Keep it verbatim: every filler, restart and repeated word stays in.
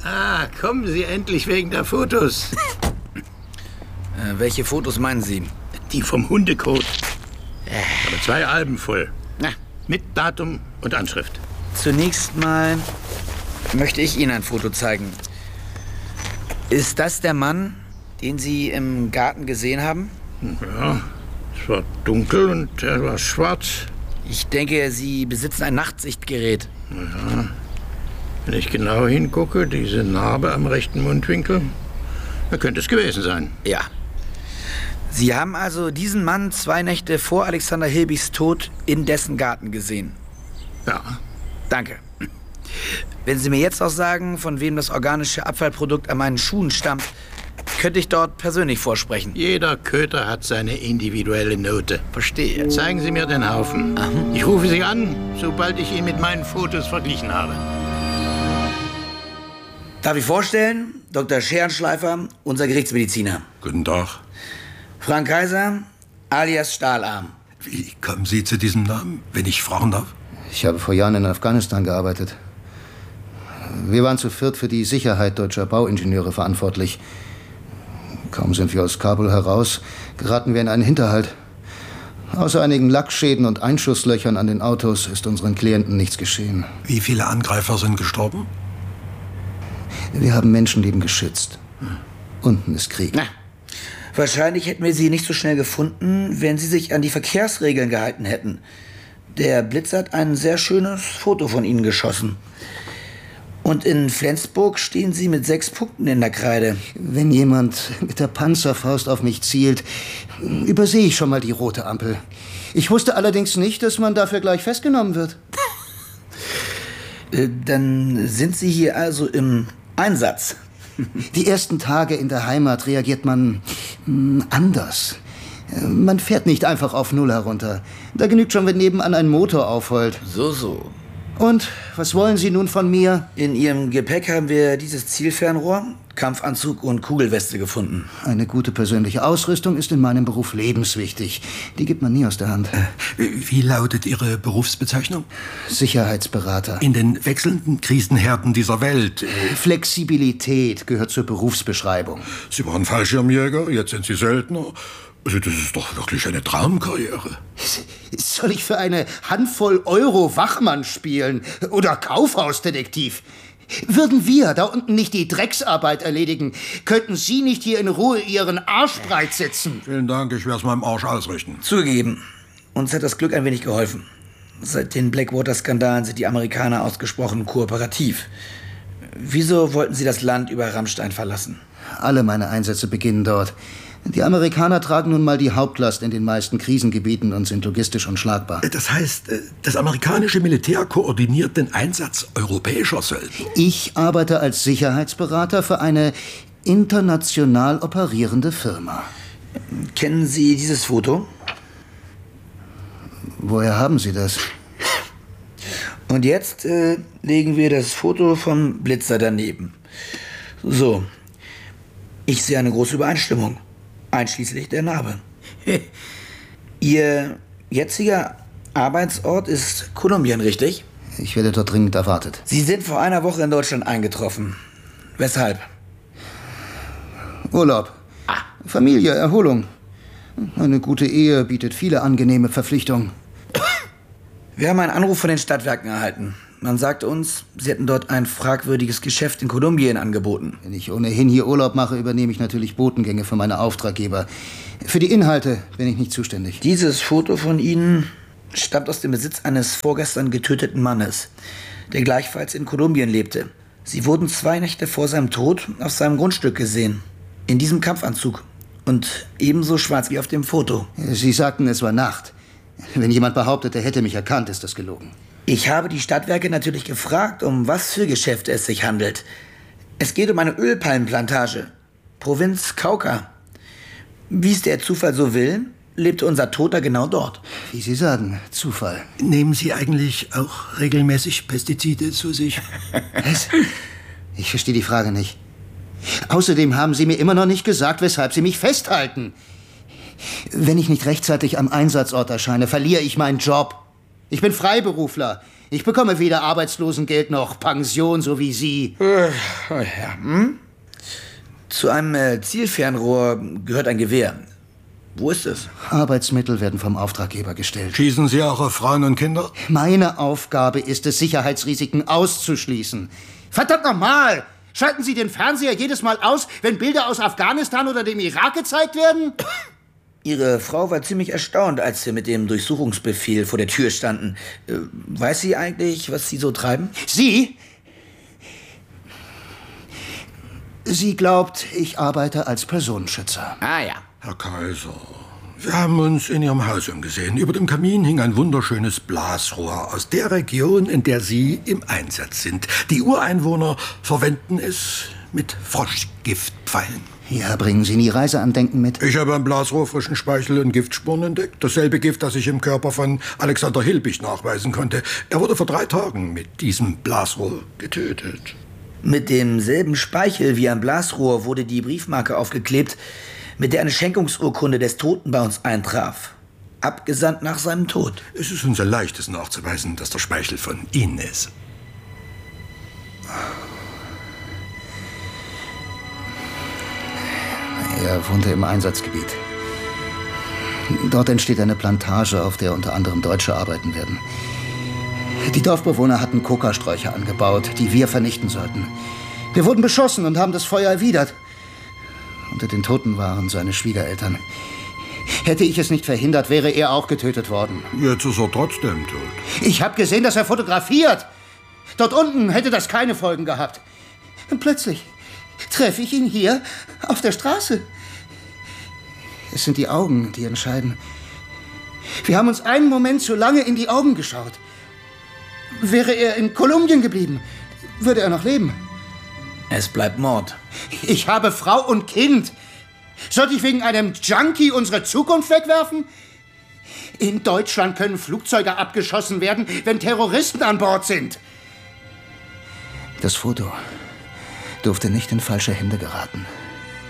Ah, kommen Sie endlich wegen der Fotos. äh, welche Fotos meinen Sie? Die vom Hundekot. Ich habe zwei Alben voll. Na. Mit Datum und Anschrift. Zunächst mal möchte ich Ihnen ein Foto zeigen. Ist das der Mann, den Sie im Garten gesehen haben? Ja, es war dunkel und er war schwarz. Ich denke, Sie besitzen ein Nachtsichtgerät. Ja. Wenn ich genau hingucke, diese Narbe am rechten Mundwinkel, da könnte es gewesen sein. Ja. Sie haben also diesen Mann zwei Nächte vor Alexander Hilbigs Tod in dessen Garten gesehen? Ja. Danke. Wenn Sie mir jetzt auch sagen, von wem das organische Abfallprodukt an meinen Schuhen stammt, könnte ich dort persönlich vorsprechen. Jeder Köter hat seine individuelle Note. Verstehe. Zeigen Sie mir den Haufen. Aha. Ich rufe Sie an, sobald ich ihn mit meinen Fotos verglichen habe. Darf ich vorstellen? Doktor Scherenschleifer, unser Gerichtsmediziner. Guten Tag. Frank Kaiser, alias Stahlarm. Wie kommen Sie zu diesem Namen, wenn ich fragen darf? Ich habe vor Jahren in Afghanistan gearbeitet. Wir waren zu viert für die Sicherheit deutscher Bauingenieure verantwortlich. Kaum sind wir aus Kabul heraus, geraten wir in einen Hinterhalt. Außer einigen Lackschäden und Einschusslöchern an den Autos ist unseren Klienten nichts geschehen. Wie viele Angreifer sind gestorben? Wir haben Menschenleben geschützt. Unten ist Krieg. Na, wahrscheinlich hätten wir Sie nicht so schnell gefunden, wenn Sie sich an die Verkehrsregeln gehalten hätten. Der Blitz hat ein sehr schönes Foto von Ihnen geschossen. Und in Flensburg stehen Sie mit sechs Punkten in der Kreide. Wenn jemand mit der Panzerfaust auf mich zielt, übersehe ich schon mal die rote Ampel. Ich wusste allerdings nicht, dass man dafür gleich festgenommen wird. Äh, dann sind Sie hier also im Einsatz. Die ersten Tage in der Heimat reagiert man mh, anders. Man fährt nicht einfach auf Null herunter. Da genügt schon, wenn nebenan ein Motor aufheult. So, so. Und, was wollen Sie nun von mir? In Ihrem Gepäck haben wir dieses Zielfernrohr, Kampfanzug und Kugelweste gefunden. Eine gute persönliche Ausrüstung ist in meinem Beruf lebenswichtig. Die gibt man nie aus der Hand. Äh, wie lautet Ihre Berufsbezeichnung? Sicherheitsberater. In den wechselnden Krisenherden dieser Welt. Äh, Flexibilität gehört zur Berufsbeschreibung. Sie waren Fallschirmjäger, jetzt sind Sie Söldner. Also das ist doch wirklich eine Traumkarriere. Soll ich für eine Handvoll Euro Wachmann spielen? Oder Kaufhausdetektiv? Würden wir da unten nicht die Drecksarbeit erledigen, könnten Sie nicht hier in Ruhe Ihren Arsch breit sitzen. Vielen Dank, ich werde es meinem Arsch ausrichten. Zugegeben, uns hat das Glück ein wenig geholfen. Seit den Blackwater-Skandalen sind die Amerikaner ausgesprochen kooperativ. Wieso wollten Sie das Land über Rammstein verlassen? Alle meine Einsätze beginnen dort. Die Amerikaner tragen nun mal die Hauptlast in den meisten Krisengebieten und sind logistisch unschlagbar. Das heißt, das amerikanische Militär koordiniert den Einsatz europäischer Söldner. Ich arbeite als Sicherheitsberater für eine international operierende Firma. Kennen Sie dieses Foto? Woher haben Sie das? Und jetzt äh, legen wir das Foto vom Blitzer daneben. So. Ich sehe eine große Übereinstimmung. Einschließlich der Narbe. Ihr jetziger Arbeitsort ist Kolumbien, richtig? Ich werde dort dringend erwartet. Sie sind vor einer Woche in Deutschland eingetroffen. Weshalb? Urlaub. Ah. Familie, Erholung. Eine gute Ehe bietet viele angenehme Verpflichtungen. Wir haben einen Anruf von den Stadtwerken erhalten. Man sagte uns, sie hätten dort ein fragwürdiges Geschäft in Kolumbien angeboten. Wenn ich ohnehin hier Urlaub mache, übernehme ich natürlich Botengänge für meine Auftraggeber. Für die Inhalte bin ich nicht zuständig. Dieses Foto von Ihnen stammt aus dem Besitz eines vorgestern getöteten Mannes, der gleichfalls in Kolumbien lebte. Sie wurden zwei Nächte vor seinem Tod auf seinem Grundstück gesehen. In diesem Kampfanzug. Und ebenso schwarz wie auf dem Foto. Sie sagten, es war Nacht. Wenn jemand behauptet, er hätte mich erkannt, ist das gelogen. Ich habe die Stadtwerke natürlich gefragt, um was für Geschäfte es sich handelt. Es geht um eine Ölpalmenplantage. Provinz Cauca. Wie es der Zufall so will, lebte unser Toter genau dort. Wie Sie sagen, Zufall. Nehmen Sie eigentlich auch regelmäßig Pestizide zu sich? Was? Ich verstehe die Frage nicht. Außerdem haben Sie mir immer noch nicht gesagt, weshalb Sie mich festhalten. Wenn ich nicht rechtzeitig am Einsatzort erscheine, verliere ich meinen Job. Ich bin Freiberufler. Ich bekomme weder Arbeitslosengeld noch Pension, so wie Sie. Äh, oh ja, hm? Zu einem äh, Zielfernrohr gehört ein Gewehr. Wo ist es? Arbeitsmittel werden vom Auftraggeber gestellt. Schießen Sie auch auf Frauen und Kinder? Meine Aufgabe ist es, Sicherheitsrisiken auszuschließen. Verdammt nochmal! Schalten Sie den Fernseher jedes Mal aus, wenn Bilder aus Afghanistan oder dem Irak gezeigt werden? Ihre Frau war ziemlich erstaunt, als wir mit dem Durchsuchungsbefehl vor der Tür standen. Äh, weiß sie eigentlich, was Sie so treiben? Sie? Sie glaubt, ich arbeite als Personenschützer. Ah ja. Herr Kaiser, wir haben uns in Ihrem Haus umgesehen. Über dem Kamin hing ein wunderschönes Blasrohr aus der Region, in der Sie im Einsatz sind. Die Ureinwohner verwenden es mit Froschgiftpfeilen. Ja, bringen Sie nie Reiseandenken mit? Ich habe am Blasrohr frischen Speichel und Giftspuren entdeckt. Dasselbe Gift, das ich im Körper von Alexander Hilbig nachweisen konnte. Er wurde vor drei Tagen mit diesem Blasrohr getötet. Mit demselben Speichel wie am Blasrohr wurde die Briefmarke aufgeklebt, mit der eine Schenkungsurkunde des Toten bei uns eintraf. Abgesandt nach seinem Tod. Es ist uns ein leichtes nachzuweisen, dass der Speichel von Ihnen ist. Er wohnte im Einsatzgebiet. Dort entsteht eine Plantage, auf der unter anderem Deutsche arbeiten werden. Die Dorfbewohner hatten Kokasträucher angebaut, die wir vernichten sollten. Wir wurden beschossen und haben das Feuer erwidert. Unter den Toten waren seine Schwiegereltern. Hätte ich es nicht verhindert, wäre er auch getötet worden. Jetzt ist er trotzdem tot. Ich habe gesehen, dass er fotografiert. Dort unten hätte das keine Folgen gehabt. Und plötzlich treffe ich ihn hier auf der Straße. Es sind die Augen, die entscheiden. Wir haben uns einen Moment zu lange in die Augen geschaut. Wäre er in Kolumbien geblieben, würde er noch leben. Es bleibt Mord. Ich habe Frau und Kind. Sollte ich wegen einem Junkie unsere Zukunft wegwerfen? In Deutschland können Flugzeuge abgeschossen werden, wenn Terroristen an Bord sind. Das Foto durfte nicht in falsche Hände geraten.